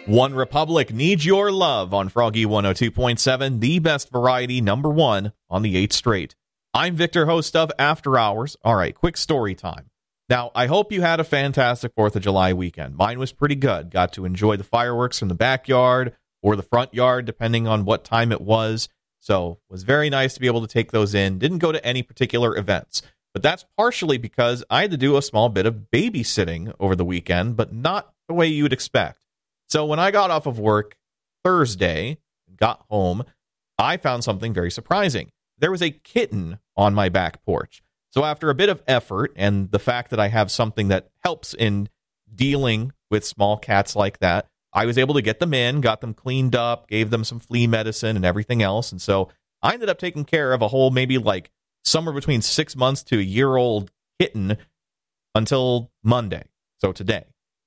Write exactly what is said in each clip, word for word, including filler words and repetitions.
One Republic needs your love on Froggy one oh two point seven, the best variety, number one on the eighth straight. I'm Victor, host of After Hours. All right, quick story time. Now, I hope you had a fantastic fourth of July weekend. Mine was pretty good. Got to enjoy the fireworks from the backyard or the front yard, depending on what time it was. So it was very nice to be able to take those in. Didn't go to any particular events. But that's partially because I had to do a small bit of babysitting over the weekend, but not the way you would expect. So when I got off of work Thursday, got home, I found something very surprising. There was a kitten on my back porch. So after a bit of effort and the fact that I have something that helps in dealing with small cats like that, I was able to get them in, got them cleaned up, gave them some flea medicine and everything else. And so I ended up taking care of a whole maybe like somewhere between six months to a year old kitten until Monday, so today.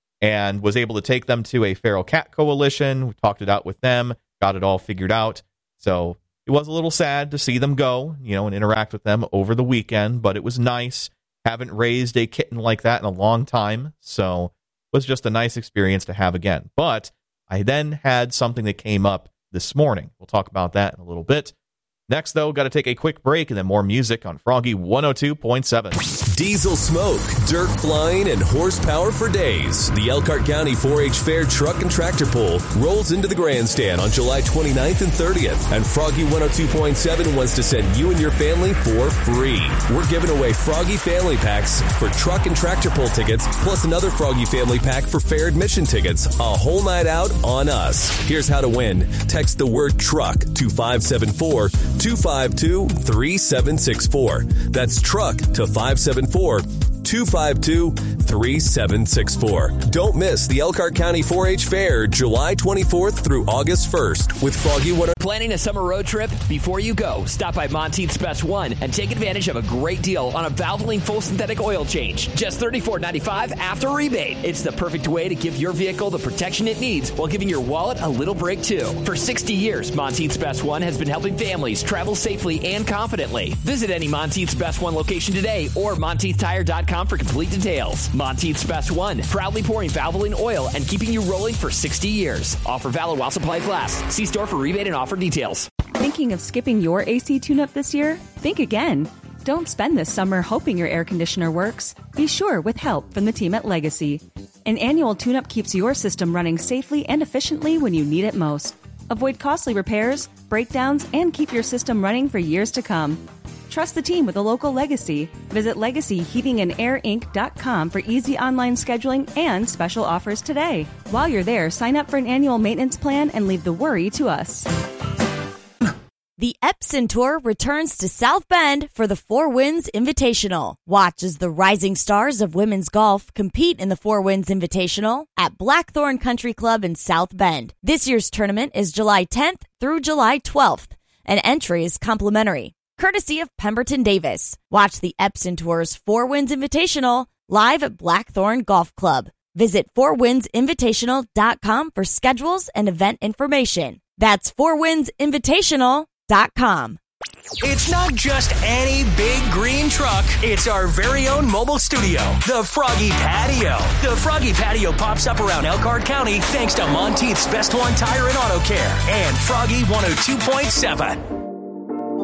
And was able to take them to a feral cat coalition. We talked it out with them, got it all figured out. So it was a little sad to see them go, you know, and interact with them over the weekend, but it was nice. Haven't raised a kitten like that in a long time, so it was just a nice experience to have again. But I then had something that came up this morning. We'll talk about that in a little bit. Next, though, got to take a quick break and then more music on Froggy one oh two point seven. Diesel smoke, dirt flying, and horsepower for days. The Elkhart County four H Fair Truck and Tractor Pull rolls into the grandstand on July twenty-ninth and thirtieth. And Froggy one oh two point seven wants to send you and your family for free. We're giving away Froggy Family Packs for Truck and Tractor Pull tickets, plus another Froggy Family Pack for fair admission tickets. A whole night out on us. Here's how to win. Text the word truck to five seven four, two five two, three seven six four. That's truck to five seven four, two five two, three seven six four. Don't miss the Elkhart County four H Fair July twenty-fourth through August first with Froggy one. Planning a summer road trip? Before you go, stop by Monteith's Best One and take advantage of a great deal on a Valvoline full synthetic oil change. Just thirty-four ninety-five after rebate. It's the perfect way to give your vehicle the protection it needs while giving your wallet a little break too. For sixty years, Monteith's Best One has been helping families travel safely and confidently. Visit any Monteith's Best One location today or Monteith Tire dot com for complete details. Monteith's Best One, proudly pouring Valvoline oil and keeping you rolling for sixty years. Offer valid while supplies last. See store for rebate and offer details. Thinking of skipping your A C tune-up this year? Think again. Don't spend this summer hoping your air conditioner works. Be sure with help from the team at Legacy. An annual tune-up keeps your system running safely and efficiently when you need it most. Avoid costly repairs, breakdowns, and keep your system running for years to come. Trust the team with a local Legacy. Visit legacy heating and air inc dot com for easy online scheduling and special offers today. While you're there, sign up for an annual maintenance plan and leave the worry to us. The Epson Tour returns to South Bend for the Four Winds Invitational. Watch as the rising stars of women's golf compete in the Four Winds Invitational at Blackthorn Country Club in South Bend. This year's tournament is July tenth through July twelfth, and entry is complimentary, courtesy of Pemberton Davis. Watch the Epson Tour's Four Winds Invitational live at Blackthorn Golf Club. Visit four winds invitational dot com for schedules and event information. That's four winds invitational dot com. It's not just any big green truck. It's our very own mobile studio, the Froggy Patio. The Froggy Patio pops up around Elkhart County thanks to Monteith's Best One Tire and Auto Care and Froggy one oh two point seven.